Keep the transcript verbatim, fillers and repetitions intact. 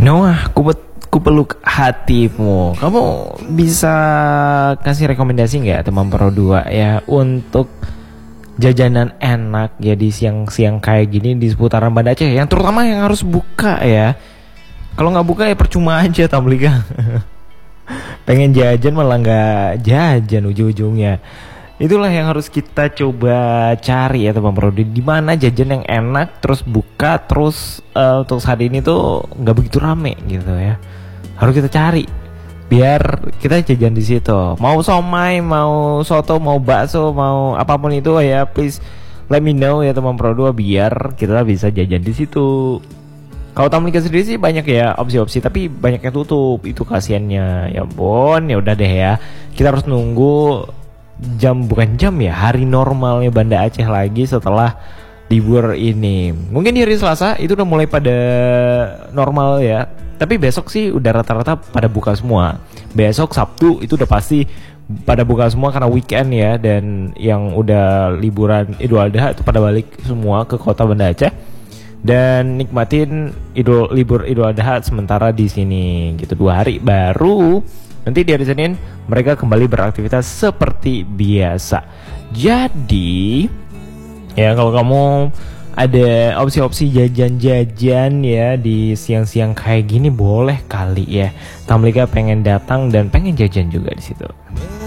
Noah, ku, ku peluk hatimu. Kamu bisa kasih rekomendasi nggak teman Pro dua ya untuk jajanan enak ya di siang-siang kayak gini di seputaran Banda Aceh, yang terutama yang harus buka ya. Kalau nggak buka ya percuma aja Tamlika. Pengen jajan malah nggak jajan ujung-ujungnya. Itulah yang harus kita coba cari ya teman Pro. Di mana jajan yang enak terus buka terus uh, untuk saat ini tuh nggak begitu rame gitu ya. Harus kita cari biar kita jajan di situ. Mau somai, mau soto, mau bakso, mau apapun itu ya, please let me know ya teman Pro dua biar kita bisa jajan di situ. Kalau Tamlika sendiri sih banyak ya opsi-opsi, tapi banyak yang tutup, itu kasiannya. Ya ampun, ya udah deh ya. Kita harus nunggu jam bukan jam ya hari normalnya Banda Aceh lagi setelah libur ini. Mungkin di hari Selasa itu udah mulai pada normal ya. Tapi besok sih udah rata-rata pada buka semua. Besok Sabtu itu udah pasti pada buka semua karena weekend ya, dan yang udah liburan Idul Adha itu pada balik semua ke kota Banda Aceh dan nikmatin Idul libur Idul Adha sementara di sini gitu dua hari, baru nanti di hari Senin mereka kembali beraktivitas seperti biasa. Jadi ya kalau kamu ada opsi-opsi jajan-jajan ya di siang-siang kayak gini, boleh kali ya Tamlika pengen datang dan pengen jajan juga di situ.